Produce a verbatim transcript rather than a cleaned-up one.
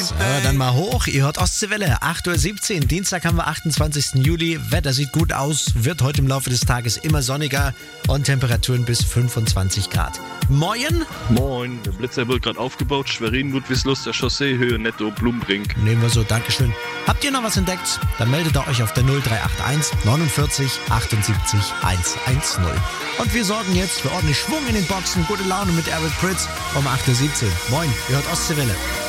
So, dann mal hoch. Ihr hört Ostseewelle, acht Uhr siebzehn. Dienstag haben wir achtundzwanzigsten Juli. Wetter sieht gut aus, wird heute im Laufe des Tages immer sonniger und Temperaturen bis fünfundzwanzig Grad. Moin. Moin, der Blitzer wird gerade aufgebaut. Schwerin, Ludwigslust, der Chaussee, Höhe Netto, Blumbrink. Nehmen wir so, Dankeschön. Habt ihr noch was entdeckt? Dann meldet ihr euch auf der null drei acht eins neunundvierzig achtundsiebzig hundertzehn. Und wir sorgen jetzt für ordentlich Schwung in den Boxen. Gute Laune mit Eric Pritz um acht Uhr siebzehn. Moin, ihr hört Ostseewelle.